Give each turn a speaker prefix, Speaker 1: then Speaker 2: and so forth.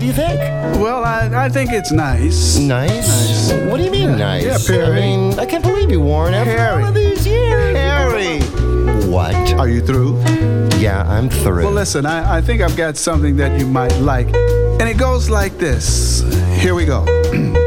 Speaker 1: do you think?
Speaker 2: Well, I think it's nice.
Speaker 1: Nice? What do you mean nice?
Speaker 2: Yeah, Perry.
Speaker 1: I mean, I can't believe you, Warren, after
Speaker 2: Harry.
Speaker 1: all of these years.
Speaker 2: Harry!
Speaker 1: What?
Speaker 2: Are you through?
Speaker 1: Yeah, I'm through.
Speaker 2: Well, listen, I think I've got something that you might like. And it goes like this. Here we go.